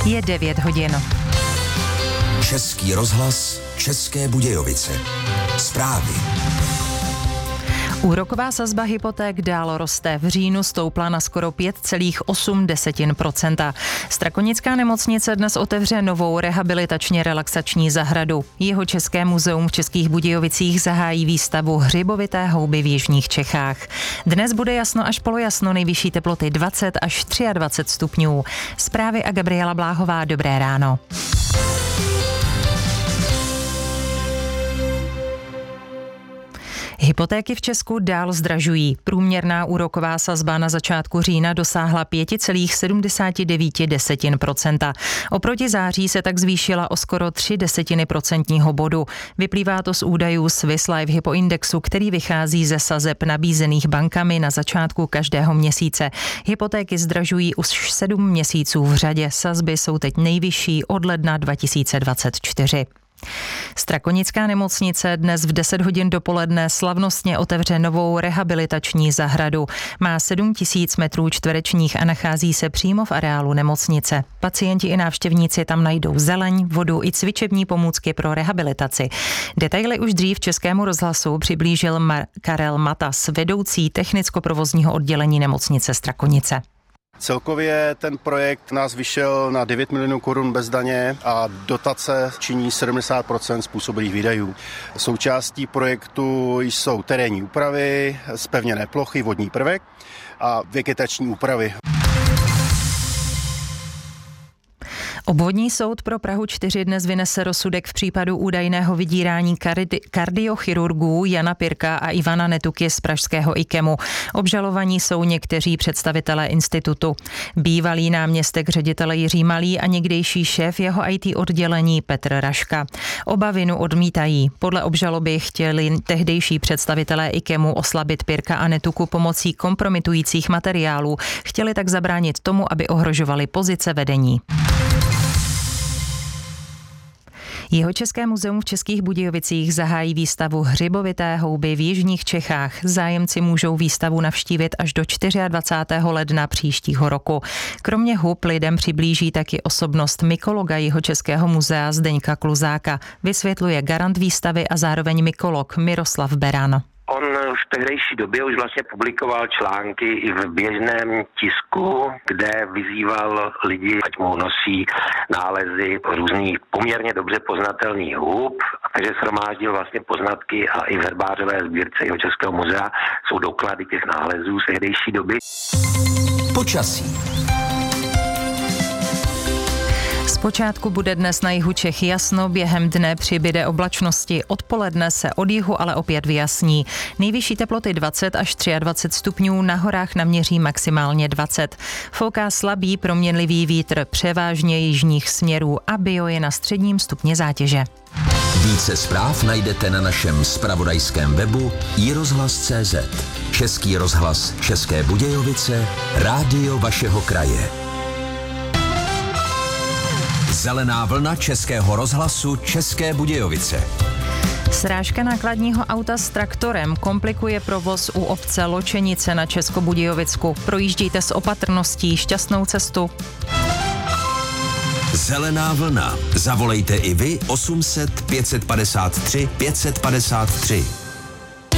Je 9 hodin. Český rozhlas, České Budějovice. Zprávy. Úroková sazba hypoték dál roste. V říjnu stoupla na skoro 5,8%. Strakonická nemocnice dnes otevře novou rehabilitačně relaxační zahradu. Jihočeské muzeum v Českých Budějovicích zahájí výstavu hřibovité houby v jižních Čechách. Dnes bude jasno až polojasno, nejvyšší teploty 20 až 23 stupňů. Zprávy a Gabriela Bláhová, dobré ráno. Hypotéky v Česku dál zdražují. Průměrná úroková sazba na začátku října dosáhla 5,79%. Oproti září se tak zvýšila o skoro 0,3% bodu. Vyplývá to z údajů Swiss Life Hypo Indexu, který vychází ze sazeb nabízených bankami na začátku každého měsíce. Hypotéky zdražují už 7 měsíců v řadě. Sazby jsou teď nejvyšší od ledna 2024. Strakonická nemocnice dnes v 10 hodin dopoledne slavnostně otevře novou rehabilitační zahradu. Má 7 000 metrů čtverečních a nachází se přímo v areálu nemocnice. Pacienti i návštěvníci tam najdou zeleň, vodu i cvičební pomůcky pro rehabilitaci. Detaily už dřív Českému rozhlasu přiblížil Karel Matas, vedoucí technicko-provozního oddělení nemocnice Strakonice. Celkově ten projekt nás vyšel na 9 milionů korun bez daně a dotace činí 70% způsobilých výdajů. Součástí projektu jsou terénní úpravy, zpevněné plochy, vodní prvek a vegetační úpravy. Obvodní soud pro Prahu 4 dnes vynese rozsudek v případu údajného vydírání kardiochirurgů Jana Pirka a Ivana Netuky z pražského IKEMu. Obžalovaní jsou někteří představitelé institutu. Bývalý náměstek ředitele Jiří Malý a někdejší šéf jeho IT oddělení Petr Raška. Oba vinu odmítají. Podle obžaloby chtěli tehdejší představitelé IKEMu oslabit Pirka a Netuku pomocí kompromitujících materiálů. Chtěli tak zabránit tomu, aby ohrožovali pozice vedení. Jihočeské muzeum v Českých Budějovicích zahájí výstavu hřibovité houby v jižních Čechách. Zájemci můžou výstavu navštívit až do 24. ledna příštího roku. Kromě hub lidem přiblíží taky osobnost mykologa Jihočeského muzea Zdeňka Kluzáka. Vysvětluje garant výstavy a zároveň mykolog Miroslav Beran. On v tehdejší době už vlastně publikoval články i v běžném tisku, kde vyzýval lidi, ať mu nosí nálezy různých poměrně dobře poznatelných hub, takže shromáždil vlastně poznatky a i v herbářové sbírce Jihočeského muzea jsou doklady těch nálezů z tehdejší doby. Počasí. Zpočátku bude dnes na jihu Čech jasno, během dne přibyde oblačnosti. Odpoledne se od jihu ale opět vyjasní. Nejvyšší teploty 20 až 23 stupňů, na horách naměří maximálně 20. Fouká slabý proměnlivý vítr, převážně jižních směrů a bio je na středním stupni zátěže. Více zpráv najdete na našem zpravodajském webu iRozhlas.cz. Český rozhlas České Budějovice, rádio vašeho kraje. Zelená vlna Českého rozhlasu České Budějovice. Srážka nákladního auta s traktorem komplikuje provoz u obce Ločenice na Českobudějovicku. Projíždějte s opatrností, šťastnou cestu. Zelená vlna. Zavolejte i vy 800 553 553.